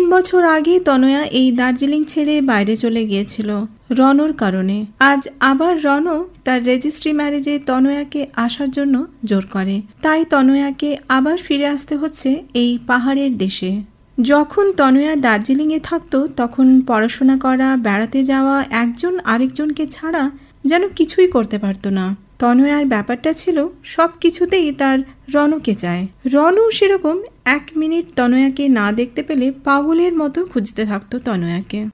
বছর আগে তনয়া এই দার্জিলিং ছেড়ে বাইরে চলে গিয়েছিল রনর কারণে। আজ আবার রন তার রেজিস্ট্রি ম্যারেজে তনয়াকে আসার জন্য জোর করে। তাই তনয়াকে আবার ফিরে আসতে হচ্ছে এই পাহাড়ের দেশে। যখন তনয়া দার্জিলিংয়ে থাকতো তখন পড়াশোনা করা, বেড়াতে যাওয়া একজন আরেকজনকে ছাড়া যেন কিছুই করতে পারতো না। তনয়ার ব্যাপারটা ছিল সব কিছুতেই তার রনকে চায়। রনও সেরকম। 1 মিনিট তনয়াকে না দেখতে পেলে পাগলের মতো খুঁজতে থাকতো তনয়াকে।